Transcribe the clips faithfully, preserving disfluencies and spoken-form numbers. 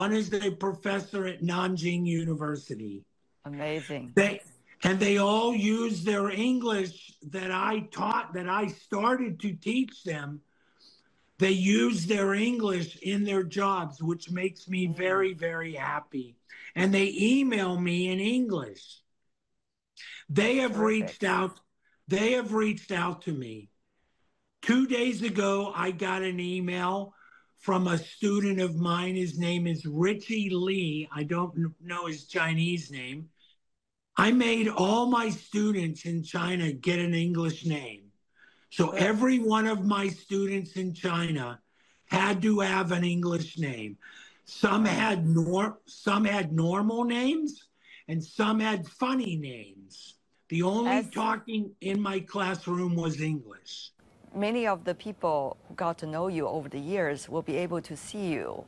One is a professor at Nanjing University. Amazing. They and they all use their English that I taught, that I started to teach them. They use their English in their jobs, which makes me Mm. very, very happy. And they email me in English. They have Terrific. reached out. They have reached out to me. Two days ago, I got an email from a student of mine. His name is Richie Lee. I don't know his Chinese name. I made all my students in China get an English name. So Good. every one of my students in China had to have an English name. Some Right. had nor some had normal names and some had funny names. The only As talking in my classroom was English. many of the people who got to know you over the years will be able to see you,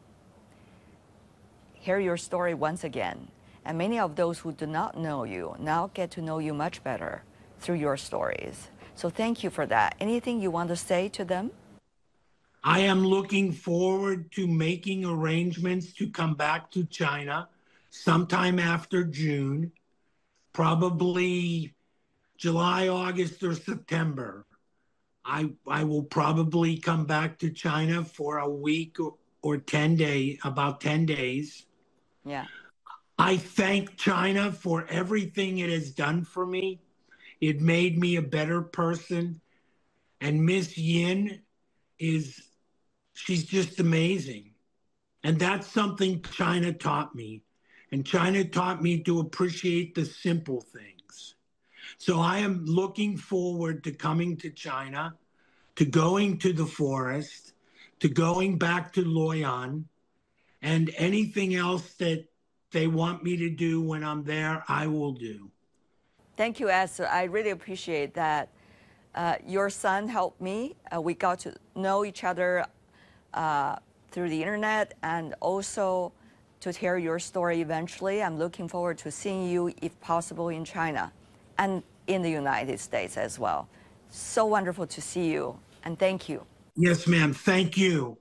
hear your story once again. And many of those who do not know you now get to know you much better through your stories. So thank you for that. Anything you want to say to them? I am looking forward to making arrangements to come back to China sometime after June, probably July, August, or September. I I will probably come back to China for a week or, or ten days, about ten days. Yeah. I thank China for everything it has done for me. It made me a better person. And Miss Yin is, she's just amazing. And that's something China taught me. And China taught me to appreciate the simple things. So I am looking forward to coming to China, to going to the forest, to going back to Luoyang, and anything else that they want me to do when I'm there, I will do. Thank you, Esther. I really appreciate that. Uh, your son helped me. Uh, we got to know each other uh, through the internet and also to hear your story eventually. I'm looking forward to seeing you, if possible, in China and in the United States as well. So wonderful to see you, and thank you. Yes, ma'am. Thank you.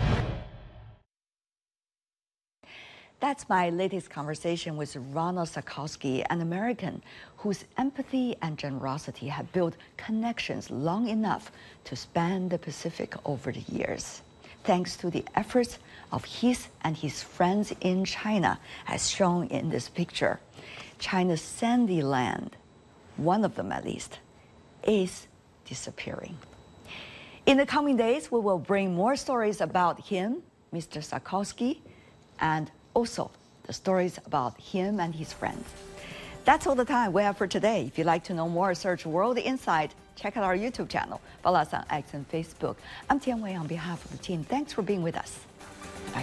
That's my latest conversation with Ronald Sakowski, an American whose empathy and generosity have built connections long enough to span the Pacific over the years. Thanks to the efforts of his and his friends in China, as shown in this picture, China's sandy land, one of them at least, is disappearing. In the coming days, we will bring more stories about him, Mister Sakowski, and also the stories about him and his friends. That's all the time we have for today. If you'd like to know more, search World Insight. Check out our YouTube channel. Follow us on X and Facebook. I'm Tian Wei on behalf of the team. Thanks for being with us.